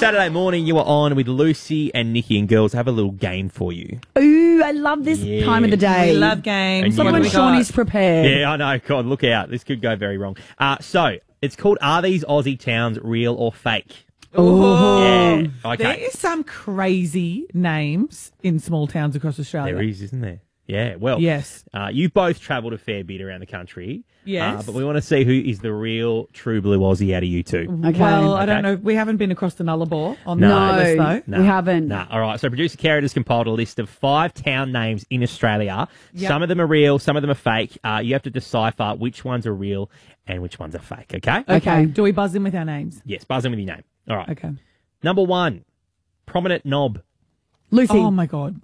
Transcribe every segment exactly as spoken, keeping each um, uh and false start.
Saturday morning, you are on with Lucy and Nikki, and girls, I have a little game for you. Ooh, I love this Yeah. time of the day. We love games. And you- When What Sean is prepared. Yeah, I know. God, look out. This could go very wrong. Uh, so, it's called Are These Aussie Towns Real or Fake? Oh, Yeah. Okay. there is some crazy names in small towns across Australia. There is, isn't there? Yeah, well, Yes. uh, you've both travelled a fair bit around the country. Yes. Uh, but we want to see who is the real true blue Aussie out of you two. Okay. Well, I don't Okay. know. We haven't been across the Nullarbor on No. the list, though. Nah. we haven't. Nah. All right. So producer Carrot has compiled a list of five town names in Australia. Yep. Some of them are real, some of them are fake. Uh, you have to decipher which ones are real and which ones are fake. Okay? Okay. Okay. Do we buzz in with our names? Yes. Buzz in with your name. All right. Okay. Number one, prominent knob. Lucy. Oh, my God.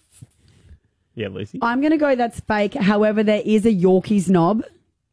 Yeah, Lucy. I'm going to go that's fake. However, there is a Yorkies knob.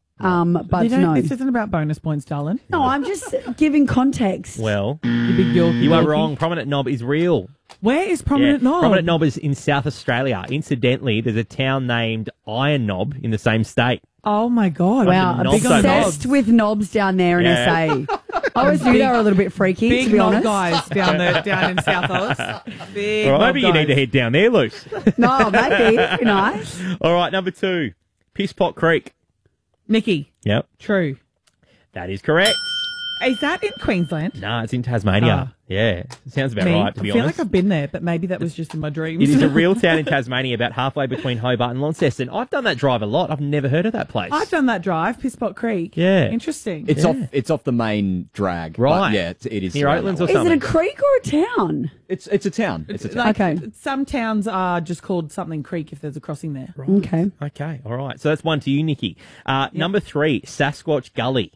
Um, but You don't- no. This isn't about bonus points, darling. No, I'm just giving context. Well, You big Yorkie. you are Yorkie. wrong. Prominent knob is real. Where is Prominent Yeah. Knob? Prominent knob is in South Australia. Incidentally, there's a town named Iron Knob in the same state. Oh, my God. Wow, Bunch of knobs obsessed with knobs down there in Yeah. S A. I always knew they were a little bit freaky, Big to be knob honest. guys down there, down in South Oz. Big All right, knob maybe you need to guys. head down there, Luce. No, maybe. That'd be nice. All right, number two, Pisspot Creek. Nikki, Yep, true. that is correct. Is that in Queensland? No, it's in Tasmania. Ah. Yeah, sounds about Me? right, to be I feel honest. like I've been there, but maybe that was just in my dreams. It is a real town in Tasmania, about halfway between Hobart and Launceston. I've done that drive a lot. I've never heard of that place. I've done that drive, Pisspot Creek. Yeah. Interesting. It's Yeah. off. It's off the main drag. but Right. yeah, it's, it is Near around Oatlands that or way. Is something. it a creek or a town? It's it's a town. It's a town. like, Okay. some towns are just called something creek if there's a crossing there. Okay. Okay, all right. So that's one to you, Nikki. Uh, Number three, Sasquatch Gully.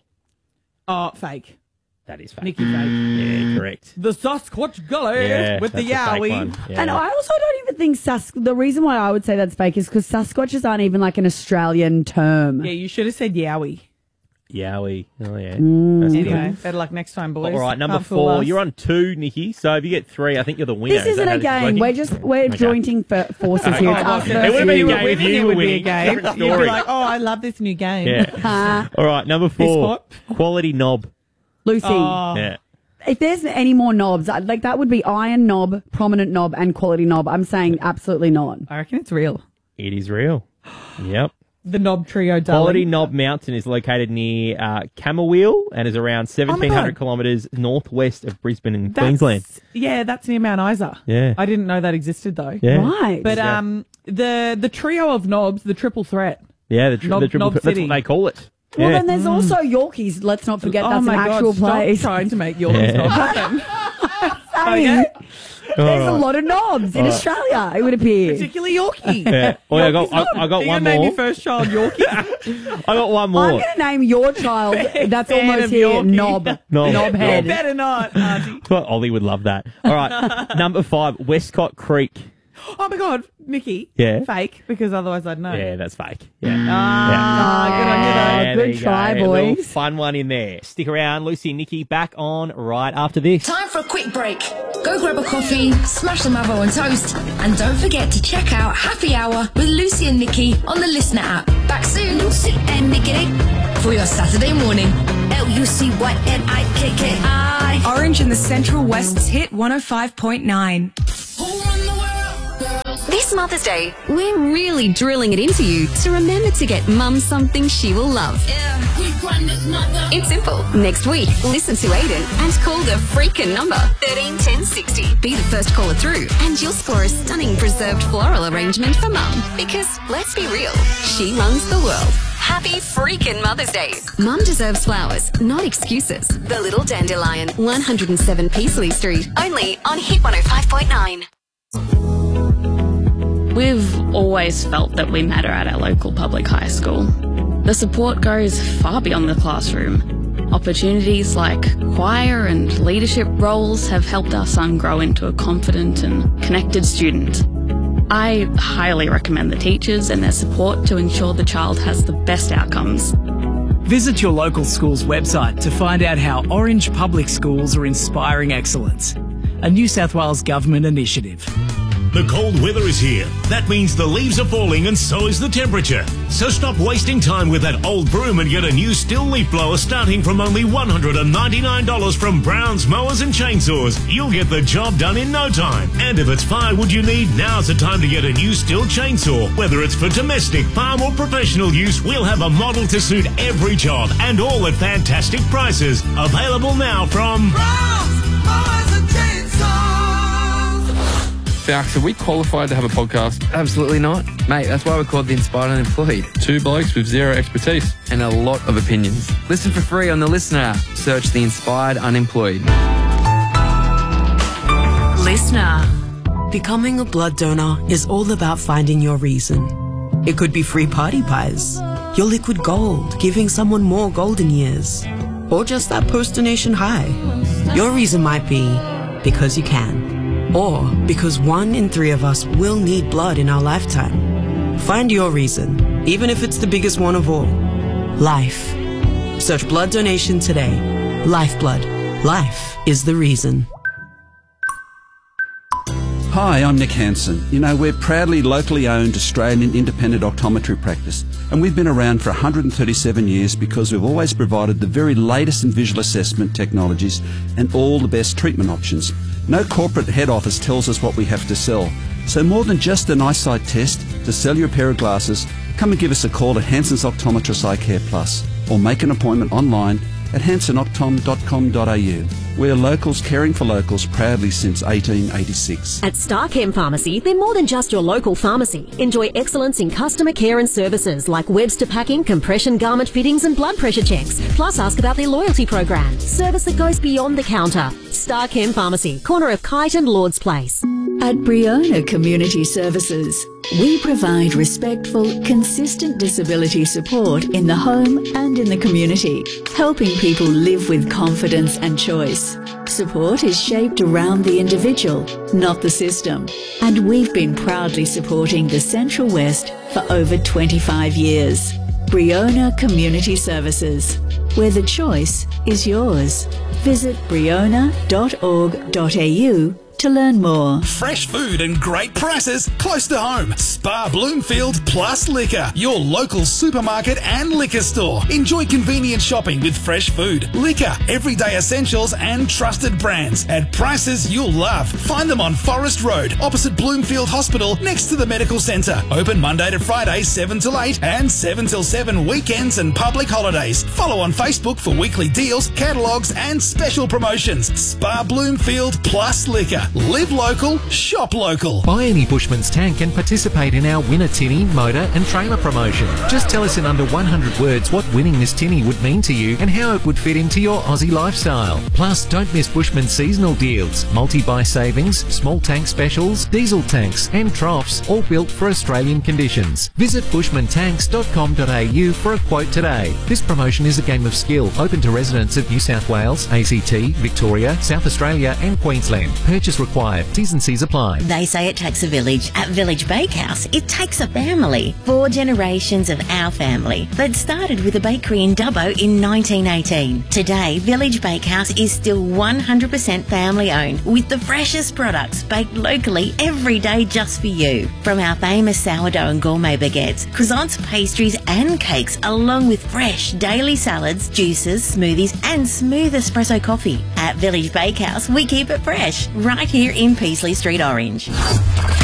Oh, fake. That is fake. Nikki fake. Yeah, correct. The Sasquatch Gully Yeah, with the that's a fake yowie. one. Yeah. And I also don't even think Sas. The reason why I would say that's fake is because Sasquatches aren't even like an Australian term. Yeah, you should have said yowie. Yowie. Oh, yeah. Mm. That's good. Anyway, better luck next time, boys. All right, number Can't fool four. us. You're on two, Nikki. So if you get three, I think you're the winner. This Is isn't that a how this is game. working? We're just we're Okay. jointing for forces here. It's Okay. us It versus would've been a you. game if you it were would be a winning. game. Different You'd be story. like, oh, I love this new game. Yeah. All right, number four. Quality knob. Lucy, Oh. Yeah. if there's any more knobs, I'd- like that would be iron knob, prominent knob, and quality knob. I'm saying absolutely not. I reckon it's real. It is real. Yep. The knob trio, darling. Quality Knob Mountain is located near uh, Camberwell and is around seventeen hundred kilometres northwest of Brisbane in That's- Queensland. Yeah, that's near Mount Isa. Yeah. I didn't know that existed though. Yeah. Right. But Yeah. um, the the trio of knobs, the triple threat. Yeah, the, tri- Knob- the triple. Knob That's City. what they call it. well, Yeah. then there's also Yorkies. Let's not forget oh that's my an God, actual stop place. trying to make your Yeah. knob happen. Saying, There's a All right. lot of knobs in Australia, it would appear. Particularly Yorkie. Yeah. Oh, yeah, I got, I, I got Are you one gonna name more. your first child Yorkie? I got one I'm more. going to name your child, that's Fan almost of here, Yorkie. Knob. Knob. Knobhead. You better not, Auntie. Well, Ollie would love that. All right, number five, Westcott Creek. Oh my God, Nikki. Yeah. Fake, because otherwise I'd know. Yeah, that's fake. Yeah. Ah, good on you though. Yeah, good there you try, go. A little boys. fun one in there. Stick around. Lucy and Nikki back on right after this. Time for a quick break. Go grab a coffee, smash some avo on toast, and don't forget to check out Happy Hour with Lucy and Nikki on the Listener app. Back soon, Lucy and Nikki, for your Saturday morning. L U C Y N I K K I. Orange and the Central West's hit one oh five point nine. This Mother's Day, we're really drilling it into you to remember to get Mum something she will love. It's simple. Next week, listen to Aiden and call the freaking number thirteen ten sixty. Be the first caller through and you'll score a stunning preserved floral arrangement for Mum. Because, let's be real, she runs the world. Happy freaking Mother's Day. Mum deserves flowers, not excuses. The Little Dandelion, one oh seven Peasley Street. Only on Hit one oh five point nine. We've always felt that we matter at our local public high school. The support goes far beyond the classroom. Opportunities like choir and leadership roles have helped our son grow into a confident and connected student. I highly recommend the teachers and their support to ensure the child has the best outcomes. Visit your local school's website to find out how Orange Public Schools are inspiring excellence, a New South Wales government initiative. The cold weather is here. That means the leaves are falling and so is the temperature. So stop wasting time with that old broom and get a new Still leaf blower starting from only one hundred ninety-nine dollars from Brown's Mowers and Chainsaws. You'll get the job done in no time. And if it's firewood you need, now's the time to get a new Still chainsaw. Whether it's for domestic, farm or professional use, we'll have a model to suit every job and all at fantastic prices. Available now from Brown's Mowers and Chainsaws. Falks, are we qualified to have a podcast? Absolutely not. Mate, that's why we're called The Inspired Unemployed. Two blokes with zero expertise. And a lot of opinions. Listen for free on the Listener app. Search The Inspired Unemployed. Listener. Becoming a blood donor is all about finding your reason. It could be free party pies, your liquid gold, giving someone more golden years, or just that post-donation high. Your reason might be because you can. Or because one in three of us will need blood in our lifetime. Find your reason, even if it's the biggest one of all. Life. Search blood donation today. Lifeblood. Life is the reason. Hi, I'm Nick Hansen. You know, we're proudly locally owned Australian independent optometry practice, and we've been around for one hundred thirty-seven years because we've always provided the very latest in visual assessment technologies and all the best treatment options. No corporate head office tells us what we have to sell. So more than just an eyesight test, to sell you a pair of glasses, come and give us a call at Hansen's Optometrist Eye Care Plus, or make an appointment online at hansen optom dot com dot a u. We're locals caring for locals proudly since eighteen eighty-six. At Starchem Pharmacy, they're more than just your local pharmacy. Enjoy excellence in customer care and services like Webster packing, compression garment fittings and blood pressure checks. Plus ask about their loyalty program. Service that goes beyond the counter. Starchem Pharmacy, corner of Kite and Lord's Place. At Briona Community Services, we provide respectful, consistent disability support in the home and in the community, helping people live with confidence and choice. Support is shaped around the individual, not the system. And we've been proudly supporting the Central West for over twenty-five years. Briona Community Services, where the choice is yours. Visit briona dot org dot a u to learn more. Fresh food and great prices close to home. Spa Bloomfield Plus Liquor, your local supermarket and liquor store. Enjoy convenient shopping with fresh food, liquor, everyday essentials and trusted brands at prices you'll love. Find them on Forest Road, opposite Bloomfield Hospital, next to the Medical Centre. Open Monday to Friday, seven till eight and seven till seven weekends and public holidays. Follow on Facebook for weekly deals, catalogues and special promotions. Spa Bloomfield Plus Liquor. Live local, shop local. Buy any Bushman's tank and participate in our Winner Tinny, motor and trailer promotion. Just tell us in under one hundred words what winning this tinny would mean to you and how it would fit into your Aussie lifestyle. Plus, don't miss Bushman's seasonal deals, multi-buy savings, small tank specials, diesel tanks and troughs, all built for Australian conditions. Visit bushman tanks dot com dot a u for a quote today. This promotion is a game of skill, open to residents of New South Wales, A C T, Victoria, South Australia and Queensland. Purchase required. T's and C's apply. They say it takes a village. At Village Bakehouse, it takes a family. Four generations of our family. They'd started with a bakery in Dubbo in nineteen eighteen. Today, Village Bakehouse is still one hundred percent family owned with the freshest products baked locally every day just for you. From our famous sourdough and gourmet baguettes, croissants, pastries and cakes, along with fresh daily salads, juices, smoothies and smooth espresso coffee. At Village Bakehouse, we keep it fresh, right here in Peasley Street, Orange.